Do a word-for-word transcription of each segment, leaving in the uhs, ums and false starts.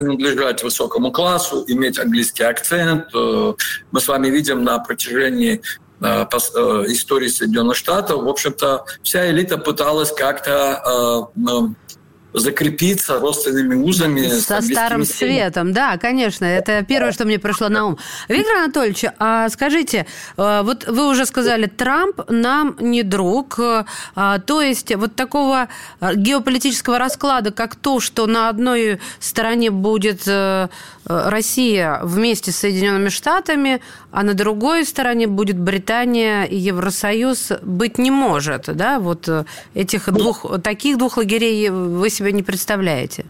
принадлежать высокому классу, иметь английский акцент. Мы с вами видим на протяжении истории Соединенных Штатов, в общем-то, вся элита пыталась как-то закрепиться родственными узами. Со Старым Светом, да, конечно. Это первое, что мне пришло на ум. Виктор Анатольевич, а скажите, вот вы уже сказали, Трамп нам не друг. То есть вот такого геополитического расклада, как то, что на одной стороне будет Россия вместе с Соединенными Штатами, а на другой стороне будет Британия и Евросоюз, быть не может, да? Вот этих двух, таких двух лагерей вы себе не представляете?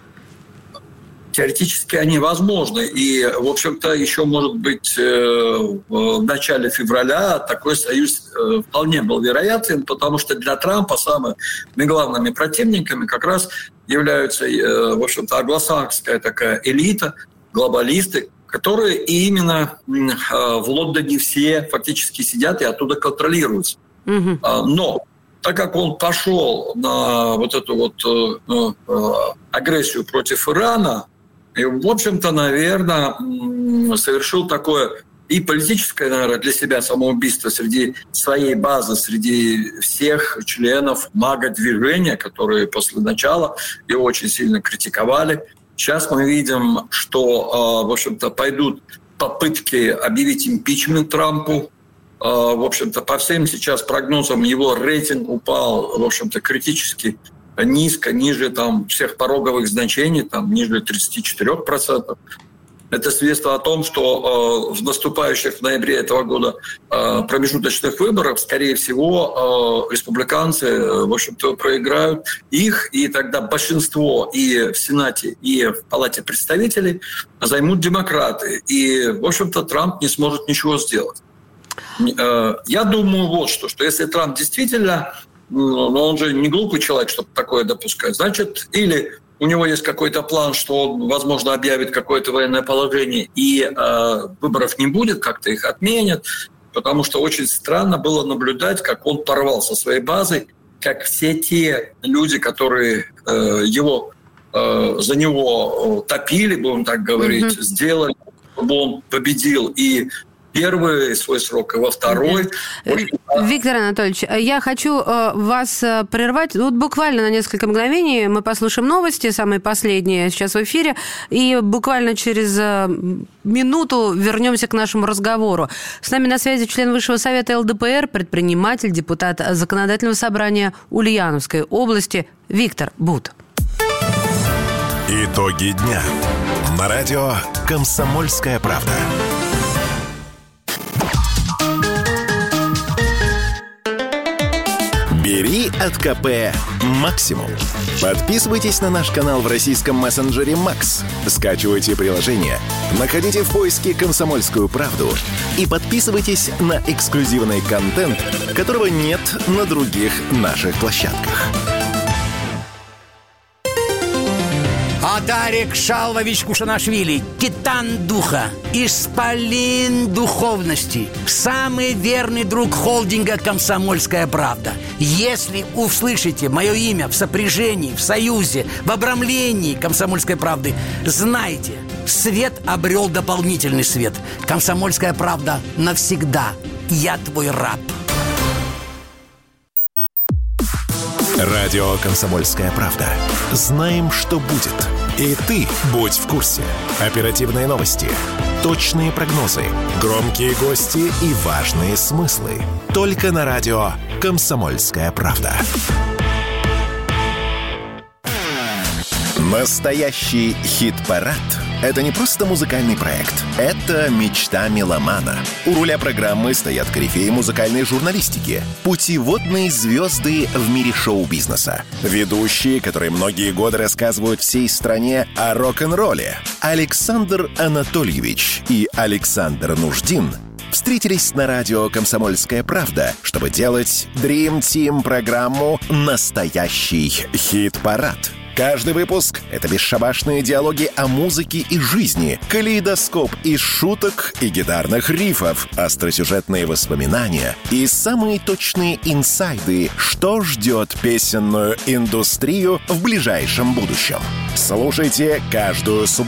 Теоретически они возможны. И, в общем-то, еще, может быть, в начале февраля такой союз вполне был вероятен, потому что для Трампа самыми главными противниками как раз являются, в общем-то, англосаксская такая элита, глобалисты, которые именно в Лондоне все фактически сидят и оттуда контролируются. Угу. Но так как он пошел на вот эту вот агрессию против Ирана, и, в общем-то, наверное, совершил такое и политическое, наверное, для себя самоубийство среди своей базы, среди всех членов мага-движения, которые после начала его очень сильно критиковали. Сейчас мы видим, что, в общем-то, пойдут попытки объявить импичмент Трампу. В общем-то, по всем сейчас прогнозам его рейтинг упал, в общем-то, критически низко, ниже там всех пороговых значений, там ниже тридцать четыре процента. Это свидетельство о том, что э, в наступающих в ноябре этого года э, промежуточных выборах, скорее всего, э, республиканцы, э, в общем-то, проиграют их, и тогда большинство и в Сенате, и в Палате представителей займут демократы. И, в общем-то, Трамп не сможет ничего сделать. Э, я думаю вот что, что если Трамп действительно... Но он же не глупый человек, чтобы такое допускать. Значит, или у него есть какой-то план, что он, возможно, объявит какое-то военное положение, и э, выборов не будет, как-то их отменят, потому что очень странно было наблюдать, как он порвал со своей базой, как все те люди, которые э, его, э, за него топили, будем так говорить, mm-hmm. сделали, чтобы он победил и первый свой срок, и во второй. Виктор Анатольевич, я хочу вас прервать. Вот буквально на несколько мгновений мы послушаем новости, самые последние сейчас в эфире, и буквально через минуту вернемся к нашему разговору. С нами на связи член Высшего совета эл дэ пэ эр, предприниматель, депутат Законодательного собрания Ульяновской области Виктор Бут. Итоги дня. На радио «Комсомольская правда». Бери от ка пэ максимум. Подписывайтесь на наш канал в российском мессенджере Макс. Скачивайте приложение, находите в поиске «Комсомольскую правду» и подписывайтесь на эксклюзивный контент, которого нет на других наших площадках. Адарик Шалвович Кушанашвили, титан духа, исполин духовности, самый верный друг холдинга «Комсомольская правда». Если услышите мое имя в сопряжении, в союзе, в обрамлении «Комсомольской правды», знайте, свет обрел дополнительный свет. «Комсомольская правда» навсегда. Я твой раб. Радио «Комсомольская правда». Знаем, что будет. И ты будь в курсе. Оперативные новости, точные прогнозы, громкие гости и важные смыслы. Только на радио «Комсомольская правда». Настоящий хит-парад – это не просто музыкальный проект. Это мечта меломана. У руля программы стоят корифеи музыкальной журналистики, путеводные звезды в мире шоу-бизнеса, ведущие, которые многие годы рассказывают всей стране о рок-н-ролле. Александр Анатольевич и Александр Нуждин встретились на радио «Комсомольская правда», чтобы делать Dream Team программу «Настоящий хит-парад». Каждый выпуск — это бесшабашные диалоги о музыке и жизни, калейдоскоп из шуток и гитарных рифов, остросюжетные воспоминания и самые точные инсайды, что ждет песенную индустрию в ближайшем будущем. Слушайте каждую субботу